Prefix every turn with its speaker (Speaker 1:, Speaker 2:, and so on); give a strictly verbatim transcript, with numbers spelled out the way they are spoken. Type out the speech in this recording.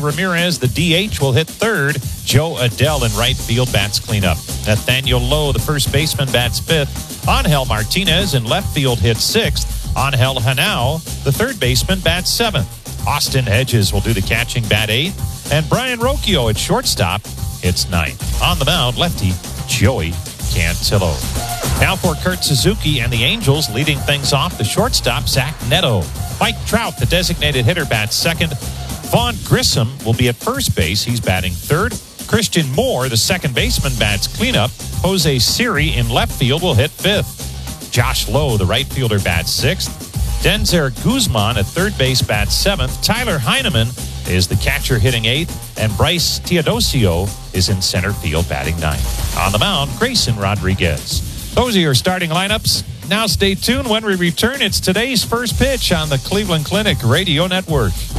Speaker 1: Ramirez, the D H, will hit third. Joe Adell in right field bats cleanup. Nathaniel Lowe, the first baseman, bats fifth. Angel Martinez in left field hits sixth. Angel Hanao, the third baseman, bats seventh. Austin Hedges will do the catching, bat eighth. And Brian Rocchio at shortstop hits ninth. On the mound, lefty Joey Cantillo. Now for Kurt Suzuki and the Angels, leading things off, the shortstop, Zach Neto. Mike Trout, the designated hitter, bats second. Vaughn Grissom will be at first base. He's batting third. Christian Moore, the second baseman, bats cleanup. Jose Siri in left field will hit fifth. Josh Lowe, the right fielder, bats sixth. Denzer Guzman at third base bats seventh. Tyler Heineman is the catcher, hitting eighth. And Bryce Teodosio is in center field, batting ninth. On the mound, Grayson Rodriguez. Those are your starting lineups. Now stay tuned. When we return, it's today's first pitch on the Cleveland Clinic Radio Network.